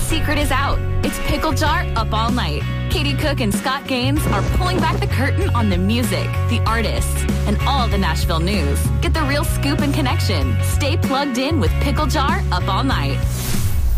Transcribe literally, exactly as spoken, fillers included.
secret is out. It's Pickle Jar Up All Night. Katie Cook and Scott Gaines are pulling back the curtain on the music, the artists, and all the Nashville news. Get the real scoop and connection. Stay plugged in with Pickle Jar Up All Night.